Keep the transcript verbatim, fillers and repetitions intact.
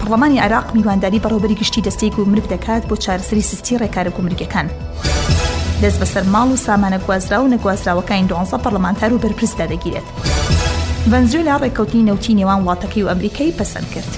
پەرلەمانی عێراق میوانداری بەڕێوەبەری گشتی دەستەی گومرگ دەکات بۆ چارەسەری سستی ڕێکارە گومرگەکان. دەست بەسەر ماڵ و سامانە گوازرا و نەگوازراوەکانی دوانزە پەرلەمانتار و بەرپرسدا دەگیرێت. ڤەنزوێلا ڕێکەوتنی نەوتی نێوان وڵاتەکەی و ئەمریکای پەسەند کرد.